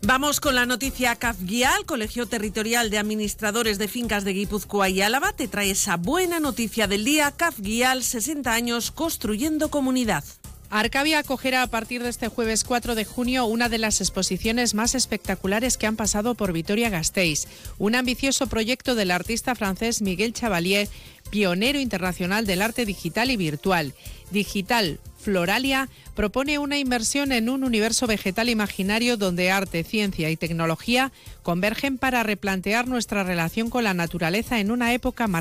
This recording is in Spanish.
Vamos con la noticia CAFGIAL, Colegio Territorial de Administradores de Fincas de Guipúzcoa y Álava. Te trae esa buena noticia del día. CAFGIAL, 60 años construyendo comunidad. Arcavia acogerá a partir de este jueves 4 de junio una de las exposiciones más espectaculares que han pasado por Vitoria-Gasteiz. Un ambicioso proyecto del artista francés Miguel Chavalier, pionero internacional del arte digital y virtual. Digital Floralia propone una inmersión en un universo vegetal imaginario donde arte, ciencia y tecnología convergen para replantear nuestra relación con la naturaleza en una época marcada